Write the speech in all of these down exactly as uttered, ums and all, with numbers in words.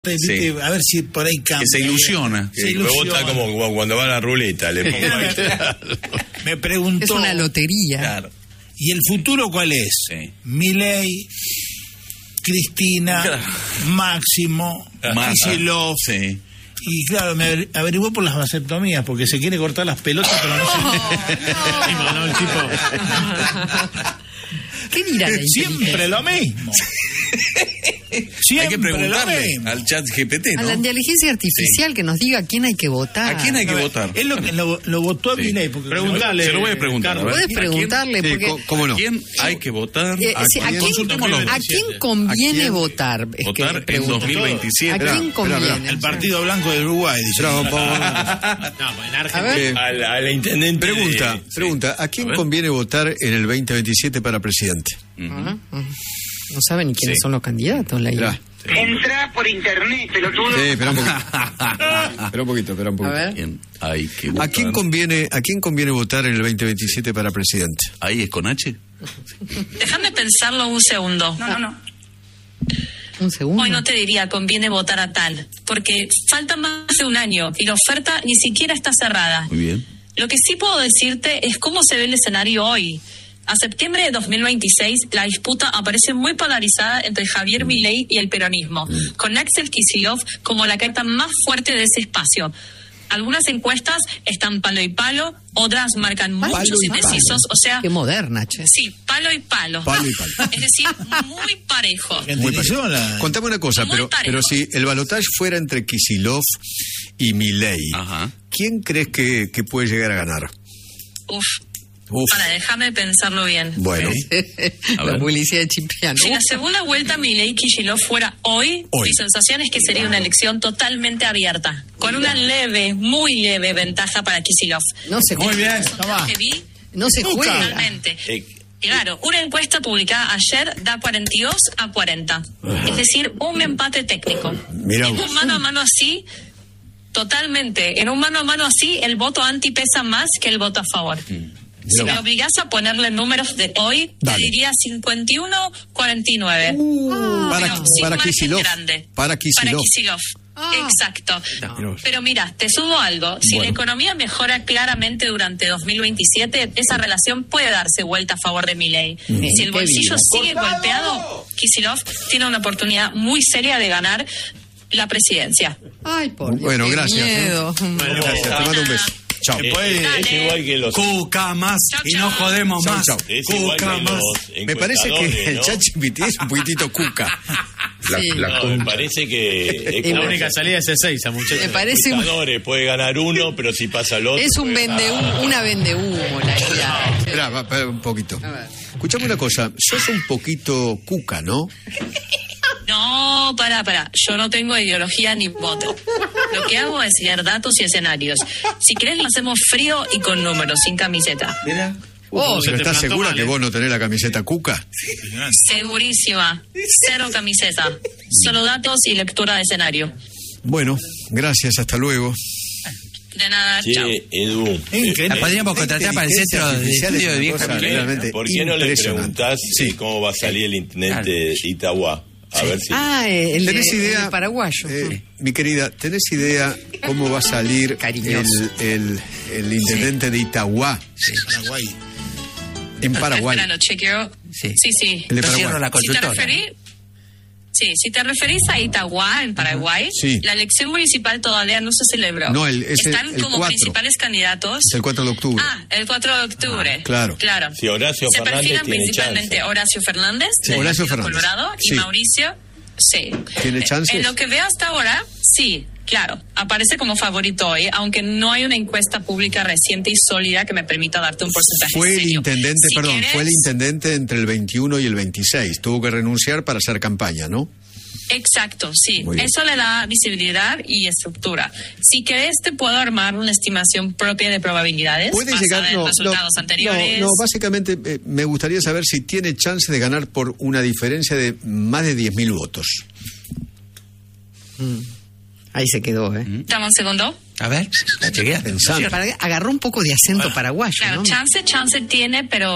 Sí. A ver si por ahí cambia. Que se ilusiona. Se sí, ilusiona. Me vota como cuando va a la ruleta. Le pongo ahí. Me preguntó. Es una lotería. Claro. ¿Y el futuro cuál es? Sí. Milei, Cristina, claro. Máximo, Kicillof. Sí. Y claro, me averiguó por las vasectomías, porque se quiere cortar las pelotas, pero no se... No, no, el tipo... ¿Qué dirá? Siempre lo mismo. Siempre hay que preguntarle lo al chat G P T, ¿no? A la inteligencia artificial, sí, que nos diga a quién hay que votar. ¿A quién hay que no, votar? Él lo, lo, lo votó a sí. Milei. Preguntarle. Se lo voy a preguntar. Puedes preguntarle. ¿Quién, porque, ¿Cómo no? ¿A quién hay que votar? Eh, ¿A, sí, quién, ¿a, quién, ¿A quién conviene ¿A quién? votar? Es votar que en dos mil veintisiete. ¿A quién conviene? Pero, pero, el Partido Blanco de Uruguay. Dice. No, no, en Argentina. A la, a la intendente. Pregunta, de, pregunta. ¿A quién a conviene votar en el veinte veintisiete para presidente? Uh -huh. Uh -huh. No saben ni quiénes sí. son los candidatos, la idea. Sí. Entra por internet, pelotudo. Sí, espera un poquito. Espera un poquito, espera un poquito. A ver. ¿Quién hay que ¿A quién conviene, a quién conviene votar en el veinte veintisiete para presidente? ¿Ahí es con H? Déjame pensarlo un segundo. No, no, no. Un segundo. Hoy no te diría conviene votar a tal, porque falta más de un año y la oferta ni siquiera está cerrada. Muy bien. Lo que sí puedo decirte es cómo se ve el escenario hoy. A septiembre de dos mil veintiséis, la disputa aparece muy polarizada entre Javier Milei y el peronismo, con Axel Kicillof como la carta más fuerte de ese espacio. Algunas encuestas están palo y palo, otras marcan palo muchos indecisos, o sea... Qué moderna, che. Sí, palo y palo. Palo y palo. Es decir, muy parejo. Muy parejo. Contame una cosa, pero, pero si el balotaje fuera entre Kicillof y Milei, Ajá. ¿quién crees que, que puede llegar a ganar? Uf. Uf. Para, déjame pensarlo bien. Bueno. La publicidad de Cipriano. Si la segunda vuelta Milei Kicillof fuera hoy, hoy, mi sensación es que sería una elección totalmente abierta, con una leve, muy leve ventaja para Kicillof. No se juega. Muy bien, toma. Que vi, no se juega. Totalmente. Eh. Claro, una encuesta publicada ayer da cuarenta y dos a cuarenta. Uh-huh. Es decir, un empate técnico. Mirá. En un mano a mano así... Totalmente. En un mano a mano así, el voto anti pesa más que el voto a favor. Mm. Si me obligás a ponerle números de hoy, Dale. te diría cincuenta y uno a cuarenta y nueve. Uh, ah, para para Kicillof. Para Kicillof. Ah. Exacto. No. Pero mira, te subo algo. Si bueno. la economía mejora claramente durante dos mil veintisiete, esa relación puede darse vuelta a favor de Milei. Mm. Si el bolsillo sigue ¡Cortado! golpeado, Kicillof tiene una oportunidad muy seria de ganar la presidencia. Ay, por Dios, bueno, gracias. Miedo. Bueno, gracias. Te mando un beso. Chao. Eh, es igual que los... Cuca más. Chau, chau. Y no jodemos chau, más. Chau. Es Cuca más. Me parece que el ¿no? chat G P T es un poquitito cuca. La, sí. la no, me parece que... Es la única salida es seis, a muchachos. Me parece un... puede ganar uno, pero si pasa el otro... Es un vende humo, una vende humo la idea. Espera, va, va, un poquito. Escuchame una cosa. Sos un poquito cuca, ¿no? No, pará, pará. Yo no tengo ideología ni voto. Lo que hago es leer datos y escenarios. Si querés lo hacemos frío y con números, sin camiseta. Mira. Oh, ¿pero estás segura mal, que eh? vos no tenés la camiseta cuca? Segurísima. Cero camiseta. Solo datos y lectura de escenario. Bueno, gracias. Hasta luego. De nada, sí, chao. Edu. Eh, la podríamos contratar para el centro de estudio de vieja. ¿Por qué no le preguntás sí. cómo va a salir el intendente de Itagua? A sí. ver si... Ah, el, ¿Tenés el, idea, el paraguayo. Eh, mi querida, ¿tenés idea cómo va a salir el, el, el intendente sí. de Itagua? Sí. Paraguay. En Paraguay. Espera, lo chequeo. Sí, sí. sí. El de Paraguay. La si te referís, sí, si te referís a Itagua, en Paraguay, sí. la elección municipal todavía no se celebró. No, el, es Están el, el como cuatro. principales candidatos. El cuatro de octubre. Ah, el cuatro de octubre. Ah, claro. Claro. Si Horacio se Fernández perfilan tiene principalmente chance. Horacio Fernández, sí. de Horacio Fernández. Colorado, sí. y Mauricio, sí. ¿Tiene chances? En lo que veo hasta ahora, sí. Claro, aparece como favorito hoy, aunque no hay una encuesta pública reciente y sólida que me permita darte un porcentaje Fue el serio. intendente, si perdón, quieres, fue el intendente entre el veintiuno y el veintiséis. Tuvo que renunciar para hacer campaña, ¿no? Exacto, sí. Eso le da visibilidad y estructura. Si querés, te puedo armar una estimación propia de probabilidades ¿Puede basada llegar, en no, resultados no, anteriores. No, no básicamente eh, me gustaría saber si tiene chance de ganar por una diferencia de más de diez mil votos. Mm. Ahí se quedó, ¿eh? Dame un segundo. A ver, la chequea. Pensando. Agarró un poco de acento bueno, paraguayo, claro, ¿no? Chance, chance tiene, pero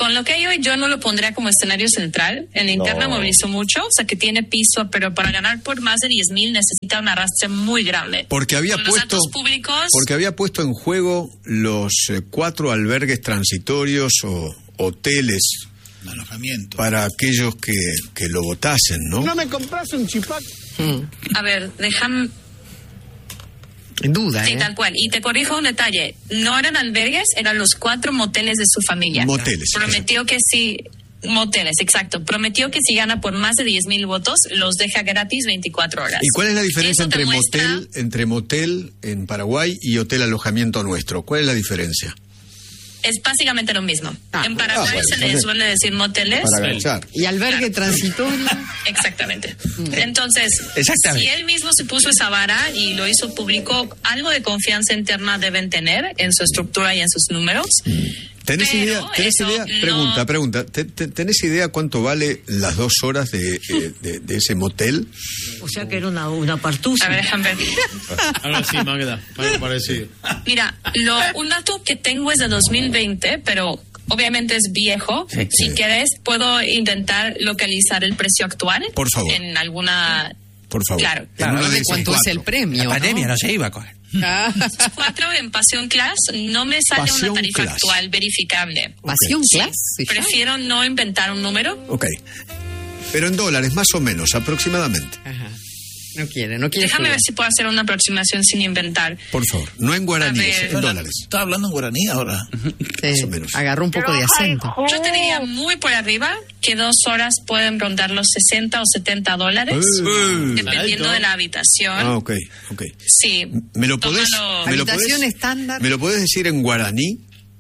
Con lo que hay hoy, yo no lo pondría como escenario central. En la interna No. movilizó mucho, o sea que tiene piso, pero para ganar por más de diez mil necesita un arrastre muy grande. Porque había Con los puesto datos públicos, porque había puesto en juego los eh, cuatro albergues transitorios o hoteles Alojamiento. para aquellos que, que lo votasen, ¿no? ¿No me compras un chipac? Mm. a ver, déjame... En duda, Sí, ¿eh? tal cual. Y te corrijo un detalle. No eran albergues, eran los cuatro moteles de su familia. Moteles. Prometió que si... Moteles, exacto. Prometió que si gana por más de diez mil votos, los deja gratis veinticuatro horas. ¿Y cuál es la diferencia Eso te entre muestra- motel, entre motel en Paraguay y hotel alojamiento nuestro? ¿Cuál es la diferencia? Es básicamente lo mismo. Ah, en Paraguay ah, bueno, se le entonces- suele decir moteles. Para agachar. Y albergue transitorio. Exactamente. Entonces, Exactamente. si él mismo se puso esa vara y lo hizo público, algo de confianza interna deben tener en su estructura y en sus números. ¿Tenés Pero idea? ¿Tenés eso idea? no- Pregunta, pregunta. ¿Te- te- ¿Tenés idea cuánto vale las dos horas de, eh, de, de ese motel? O sea que era una, una partusa. A ver, déjame ver. Algo así, Magda, algo parecido. Mira, lo, un dato que tengo es de dos mil veinte, pero obviamente es viejo. Sí. Si Sí. quieres, puedo intentar localizar el precio actual. Por favor. En alguna... Por favor. Claro. En Claro, una de esas cuánto es cuatro. el premio. La pandemia ¿no? no se iba a coger. Ah. Cuatro en Pasión Class no me sale Pasión una tarifa Class. actual verificable. Pasión Sí, Class. ¿se llama? prefiero no inventar un número. Ok. Pero en dólares, más o menos, aproximadamente. Ajá. No quiere, no quiere. Déjame jugar. ver si puedo hacer una aproximación sin inventar. Por favor. No en guaraníes, A ver. en dólares. ¿Estás hablando en guaraní ahora? Sí, más o menos. agarró un poco de acento. Yo te diría muy por arriba que dos horas pueden rondar los sesenta o setenta dólares, Eh. dependiendo Alto. de la habitación. Ah, ok, ok. Sí. ¿Me lo podés, Tómalo me lo Habitación podés- estándar. ¿Me lo podés decir en guaraní?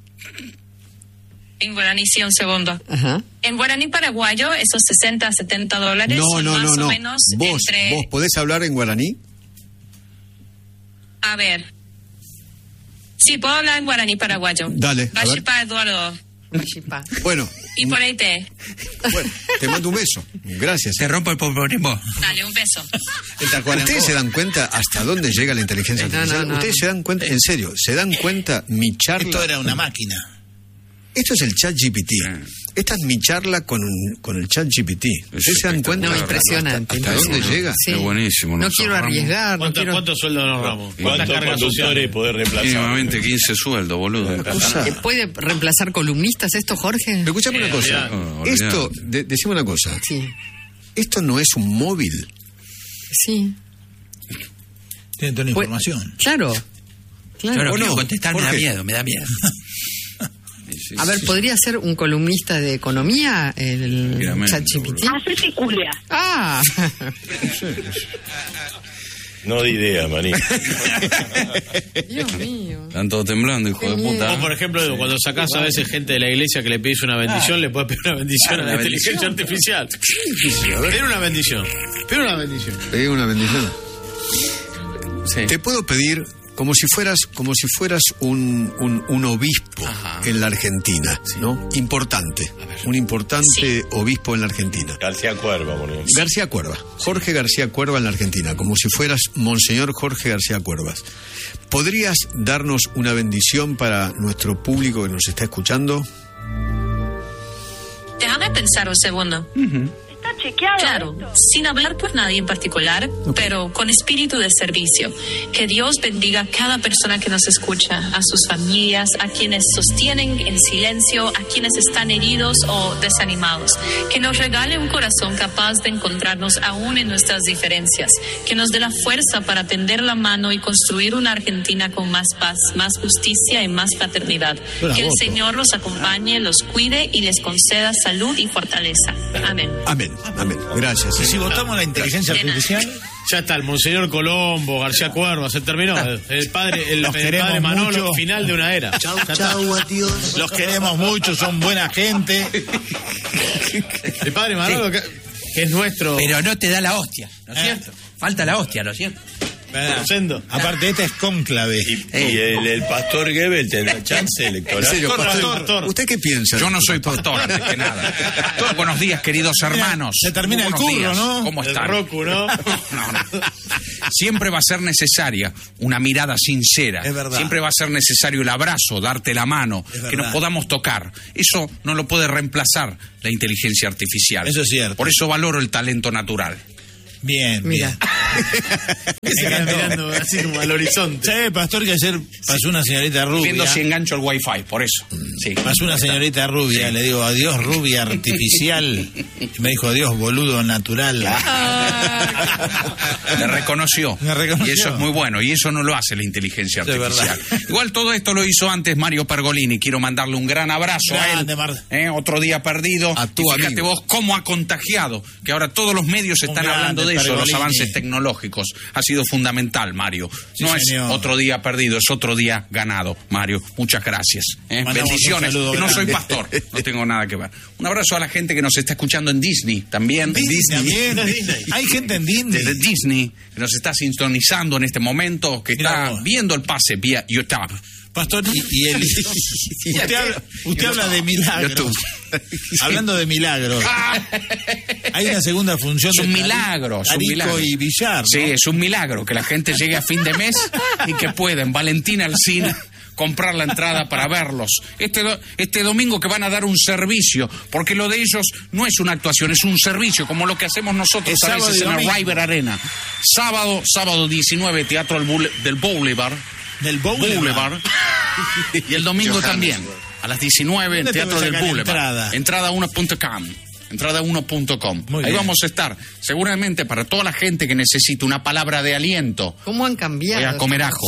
en guaraní, sí, un segundo. Ajá. En guaraní paraguayo, esos sesenta a setenta dólares No, son no, más no, o no. menos Vos, entre... vos podés hablar en guaraní. A ver. Sí, puedo hablar en guaraní paraguayo. Dale, a ver. Vashipa Eduardo. Vashipa. Bueno, Y por ahí te... bueno, te mando un beso. Gracias. Te rompo el populismo. Dale, un beso. ¿Ustedes se dan cuenta hasta dónde llega la inteligencia No, artificial? no, no. ¿Ustedes se dan cuenta, en serio, se dan cuenta mi charla? Esto era una máquina. Esto es el chat G P T. Esta es mi charla con, con el chat G P T. ¿Ustedes se dan cuenta? No, hasta- impresionante. ¿Hasta, dónde impresionante. llega? Sí. Qué buenísimo, No nos quiero ahorramos. arriesgar. No ¿Cuánto, quiero... ¿Cuántos sueldos nos ahorramos? ¿Cuántas ¿Cuántos cargas conductores sociales? podés reemplazar? Mínimamente quince sueldos, boludo. Cosa- ¿Eh, ¿Puede reemplazar columnistas esto, Jorge? Pero escuchame una Eh, cosa. olvidá. Esto, de- decime una cosa. Sí. Esto no es un móvil. Sí. Tiene toda la Pues- información. Claro. Yo Claro. no ¿O quiero no? contestar, me da Jorge. miedo, me da miedo. Sí, A ver, sí, ¿podría ser un columnista de economía el Tranquilamente, ChatGPT? Hacete culia. Ah, No de idea, maní. Dios mío. Están todos temblando, hijo de Vos, puta. por ejemplo, cuando sacás a veces gente de la iglesia que le pedís una bendición, le puedes pedir una bendición Ah, a la una inteligencia artificial. Pedir una bendición. Pedir una bendición. Pedir una bendición. Sí. Te puedo pedir como si fueras, como si fueras un, un, un obispo Ajá. en la Argentina, ¿no? Importante. Un importante obispo en la Argentina. García Cuerva, por ejemplo. García Cuerva, Jorge García Cuerva en la Argentina, como si fueras Monseñor Jorge García Cuervas. ¿Podrías darnos una bendición para nuestro público que nos está escuchando? Déjame pensar un segundo. Está chequeado. Claro, sin hablar por nadie en particular, pero con espíritu de servicio. Que Dios bendiga a cada persona que nos escucha, a sus familias, a quienes sostienen en silencio, a quienes están heridos o desanimados. Que nos regale un corazón capaz de encontrarnos aún en nuestras diferencias. Que nos dé la fuerza para tender la mano y construir una Argentina con más paz, más justicia y más fraternidad. Yo la Que el voto. Señor los acompañe, los cuide y les conceda salud y fortaleza. Amén. Amén, amén. Gracias. Y eh. si votamos la inteligencia De nada. artificial, ya está el Monseñor Colombo, García Cuerva, se terminó. El padre, el, Los el queremos padre Manolo, mucho. final de una era. Chau, Ya está. chau, adiós. Los queremos mucho, son buena gente. El padre Manolo, que, que es nuestro. Pero no te da la hostia, ¿no es Ah. cierto? Falta la hostia, ¿no es cierto? Yendo. Aparte, esta es cónclave. Y, y el, el pastor Goebbels tendrá chance En electoral. serio, Pastor, pastor, pastor. ¿usted qué piensa? Yo no soy pastor, antes que nada. Todos buenos días, queridos hermanos. se termina Muy el buenos curro, días. ¿no? ¿Cómo El están? Roku, ¿no? No, no. siempre va a ser necesaria una mirada sincera. Es verdad. Siempre va a ser necesario el abrazo, darte la mano, Es que verdad. nos podamos tocar. Eso no lo puede reemplazar la inteligencia artificial. Eso es cierto. Por eso valoro el talento natural. Bien, Mira. bien. Se queda mirando así como al horizonte. ¿Sabe, pastor, que ayer pasó una señorita Viendo rubia? si engancho el wifi, por eso. Sí. Pasó una señorita rubia, le digo, adiós rubia artificial. Y me dijo, adiós boludo natural. Me reconoció. Me reconoció. Y eso es muy bueno. Y eso no lo hace la inteligencia De artificial. verdad. Igual todo esto lo hizo antes Mario Pergolini. Quiero mandarle un gran abrazo a él. Grande, Mar- ¿eh? Otro día perdido. A tu Y fíjate amigo. vos cómo ha contagiado. Que ahora todos los medios Un están grande, hablando de eso, Pergolini. los avances tecnológicos. Ha sido fundamental, Mario. Sí, no señor. es otro día perdido, es otro día ganado, Mario. Muchas gracias. ¿eh? Mandamos Bendiciones. un saludo No soy grande. pastor, no tengo nada que ver. Un abrazo a la gente que nos está escuchando en Disney también. También. Hay gente en Disney. Desde Disney, que nos está sintonizando en este momento, que Mira está vos. viendo el pase vía YouTube. Pastor, y, y el, usted habla, usted habla de milagros. YouTube. Hablando de milagros. Hay una segunda función Es un de Tari- milagro, es un Tarico milagro. y Villar, ¿no? Sí, es un milagro que la gente llegue a fin de mes y que pueda en Valentina Alsina comprar la entrada para verlos. Este, do- este domingo que van a dar un servicio, porque lo de ellos no es una actuación, es un servicio, como lo que hacemos nosotros Es a sábado veces y en el domingo. River Arena. Sábado, sábado diecinueve, Teatro del, Boule- del Boulevard. Del Boulevard. Boulevard. Y el domingo también, a las diecinueve, en ¿Dónde Teatro tengo que del sacar Boulevard. entrada? entrada uno punto com. entrada uno punto com. Muy Ahí bien. vamos a estar. Seguramente para toda la gente que necesita una palabra de aliento. ¿Cómo han cambiado? Voy a comer ajo.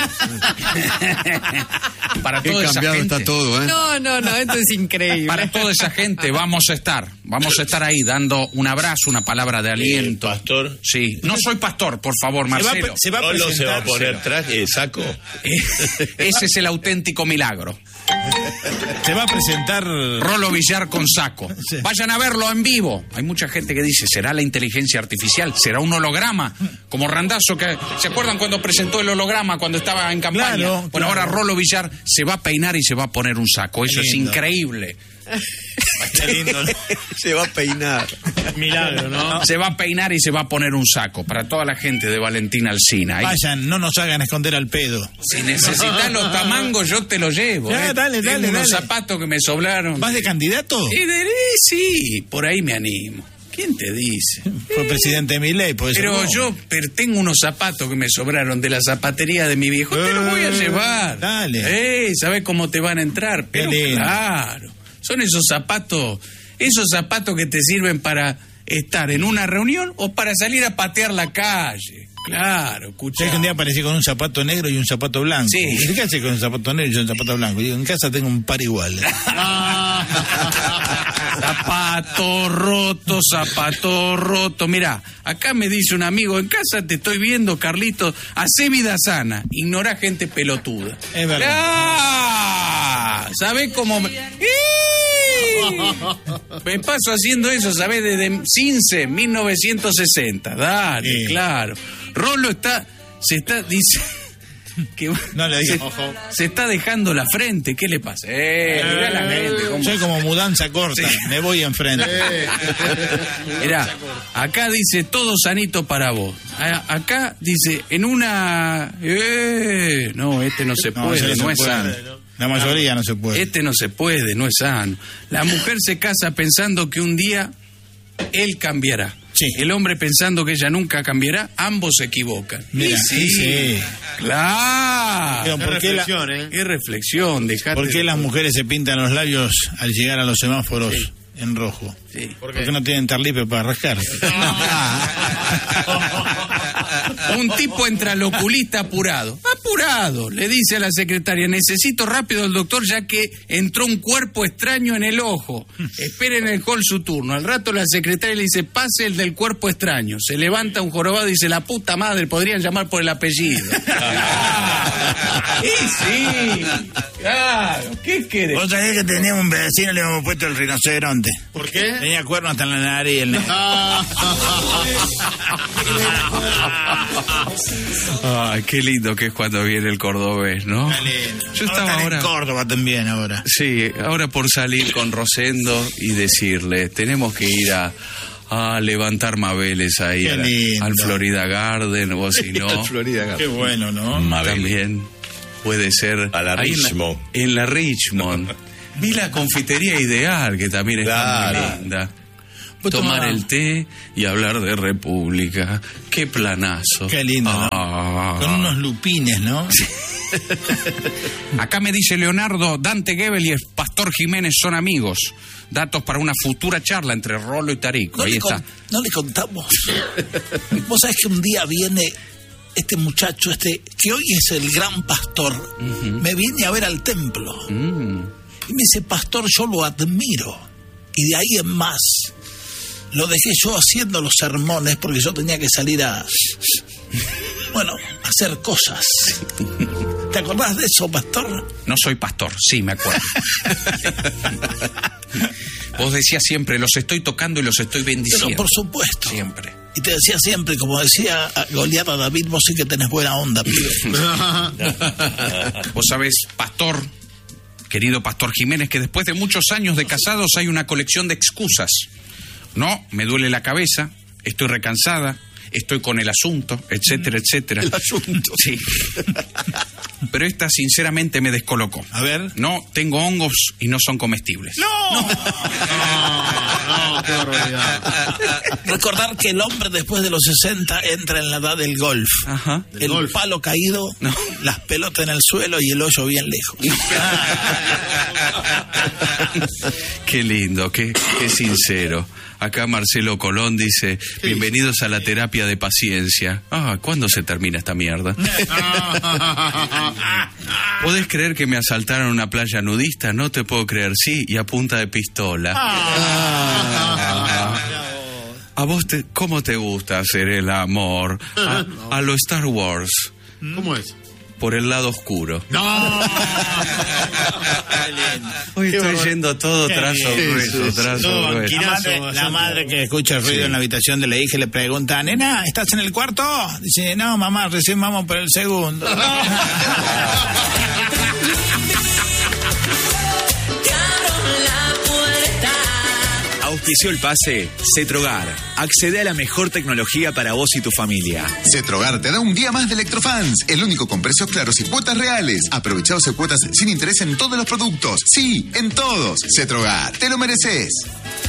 Para Qué toda esa cambiado gente. está todo, ¿eh? No, no, no, esto es increíble. Para toda esa gente vamos a estar. Vamos a estar ahí dando un abrazo, una palabra de aliento. Eh, pastor. Sí. No soy pastor, por favor, Se va, a Marcelo. pre- se va a Solo se va a presentar. poner traje, eh, saco. Ese es el auténtico milagro. Se va a presentar. Rolo Villar con saco. Sí. Vayan a verlo en vivo. Hay mucha gente que dice, ¿será la inteligencia artificial? ¿Será un holograma? Como Randazzo, que ¿se acuerdan cuando presentó el holograma cuando estaba en campaña? Claro, bueno, claro. ahora Rolo Villar se va a peinar y se va a poner un saco. Eso Qué es lindo. increíble. Qué lindo, ¿no? Se va a peinar. Milagro, ¿no? Se va a peinar y se va a poner un saco. Para toda la gente de Valentina Alsina. Ahí, Vayan, no nos hagan esconder al pedo. si necesitas los tamangos, yo te los llevo. Ya, ¿eh? dale, Tengo dale, unos dale. zapatos que me sobraron. ¿Vas de candidato? Y de- sí, por ahí me animo. ¿Quién te dice? Fue presidente de Milei, pues. Pero yo pero tengo unos zapatos que me sobraron de la zapatería de mi viejo. Te los voy a Eh, llevar. dale. Eh, ¿sabes cómo te van a entrar? Pero lindo. claro. Son esos zapatos, esos zapatos que te sirven para estar en una reunión o para salir a patear la calle. Claro, escucha. ¿Sabes que un día aparecí con un zapato negro y un zapato blanco? Sí. ¿Y qué haces con un zapato negro y un zapato blanco? Digo, en casa tengo un par igual. Zapato roto, zapato roto. Mirá, acá me dice un amigo, en casa te estoy viendo, Carlitos, hacé vida sana, ignora gente pelotuda. Es verdad. ¡Ah! ¿Sabés cómo me... ¡Ih! Me paso haciendo eso, ¿sabés? Desde Cince, mil novecientos sesenta. Dale, Sí. claro. Rolo está... Se está... Dice... Que No le digas, se, ojo. se está dejando la frente. ¿Qué le pasa? Eh, mirá la gente. cómo- Soy como mudanza corta, Sí. me voy enfrente. Mirá, acá dice todo sanito para vos. A- acá dice en una... Eh, no, este no se No, puede, ese no, se es puede. sano. La mayoría no se puede. Este no se puede, no es sano. La mujer se casa pensando que un día él cambiará. Sí. El hombre pensando que ella nunca cambiará, ambos se equivocan. Mira, Y sí, sí. claro. Digo, ¿por qué, la- Qué reflexión, dejate por qué de- las mujeres se pintan los labios al llegar a los semáforos en rojo? Sí. ¿Por qué no tienen tarlipe para rascar? Un tipo entra al oculista apurado. Apurado. Le dice a la secretaria, necesito rápido al doctor ya que entró un cuerpo extraño en el ojo. Espere en el hall su turno. Al rato la secretaria le dice, pase el del cuerpo extraño. Se levanta un jorobado y dice, la puta madre, podrían llamar por el apellido. Y sí, claro. ¿Qué querés? Vos sabés que teníamos un vecino y le habíamos puesto el rinoceronte. ¿Por qué? Tenía cuernos hasta en la nariz. El negro. Ay, qué lindo que es cuando viene el cordobés, ¿no? Yo estaba Están ahora... en Córdoba también ahora. Sí, ahora por salir con Rosendo y decirle, tenemos que ir a, a levantar Mabeles ahí a la- al Florida Garden, o si no, Florida Garden. Qué bueno, ¿no? también puede ser A la ahí en Richmond. En la, Richmond. Vi la confitería ideal, que también está Claro. muy linda. Vos Tomar tomá- el té y hablar de República. Qué planazo. Qué lindo, ¿no? Ah. Con unos lupines, ¿no? Acá me dice Leonardo, Dante Gebel y el Pastor Jiménez son amigos. Datos para una futura charla entre Rolo y Tarico. No Ahí le, está. con- no le contamos. Vos sabés que un día viene este muchacho, este que hoy es el gran pastor, me viene a ver al templo. Mm. Y me dice, pastor, yo lo admiro. Y de ahí en más, lo dejé yo haciendo los sermones porque yo tenía que salir a, bueno, a hacer cosas. ¿Te acordás de eso, pastor? No soy pastor, sí, me acuerdo. Vos decías siempre, los estoy tocando y los estoy bendiciendo. Pero por supuesto. Siempre. Y te decía siempre, como decía Goliat a David, vos sí que tenés buena onda, pibe. Vos sabés, pastor, querido Pastor Jiménez, que después de muchos años de casados hay una colección de excusas. No, me duele la cabeza, estoy recansada, estoy con el asunto, etcétera, etcétera. El asunto. Sí. Pero esta sinceramente me descolocó. A ver. No, tengo hongos y no son comestibles. ¡No! No, qué barbaridad. Recordar que el hombre después de los sesenta entra en la edad del golf. Ajá. El golf. palo caído, No. las pelotas en el suelo y el hoyo bien lejos. Qué lindo, qué, qué sincero. Acá Marcelo Colón dice, bienvenidos a la terapia de paciencia. Ah, ¿cuándo se termina esta mierda? ¿Podés creer que me asaltaron en una playa nudista? No te puedo creer, sí, y a punta de pistola. Ah. ¿A vos te, cómo te gusta hacer el amor? A, a lo Star Wars, ¿Cómo es? por el lado oscuro. No. Hoy Qué estoy barbar- yendo todo Qué trazo lindo. grueso, trazo No, grueso. la, madre, la madre que escucha el ruido en la habitación de la hija y le pregunta, nena, ¿estás en el cuarto? Dice, no, mamá, recién vamos por el segundo. Auspició el pase Cetrogar. Accede a la mejor tecnología para vos y tu familia. Cetrogar te da un día más de Electrofans, el único con precios claros y cuotas reales. Aprovecha doce cuotas sin interés en todos los productos. Sí, en todos. Cetrogar, te lo mereces.